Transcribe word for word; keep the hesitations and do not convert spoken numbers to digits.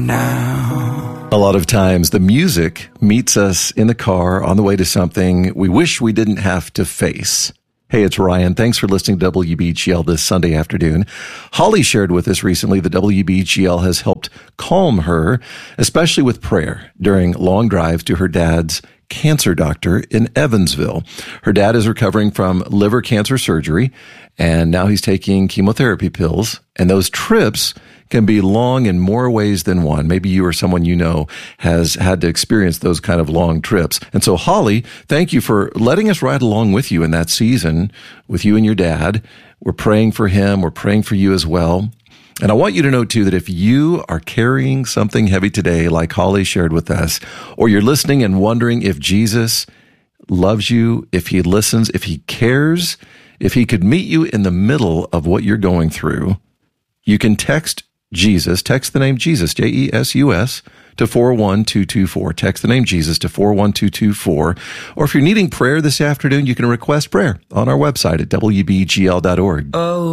now. A lot of times the music meets us in the car on the way to something we wish we didn't have to face. Hey, it's Ryan. Thanks for listening to W B G L this Sunday afternoon. Holly shared with us recently that W B G L has helped calm her, especially with prayer during long drives to her dad's cancer doctor in Evansville. Her dad is recovering from liver cancer surgery, and now he's taking chemotherapy pills, and those trips can be long in more ways than one. Maybe you or someone you know has had to experience those kind of long trips. And so, Holly, thank you for letting us ride along with you in that season with you and your dad. We're praying for him. We're praying for you as well. And I want you to know, too, that if you are carrying something heavy today, like Holly shared with us, or you're listening and wondering if Jesus loves you, if he listens, if he cares, if he could meet you in the middle of what you're going through, you can text Jesus, text the name Jesus, J E S U S, to four one two two four. Text the name Jesus to four one two two four. Or if you're needing prayer this afternoon, you can request prayer on our website at W B G L dot org. Oh.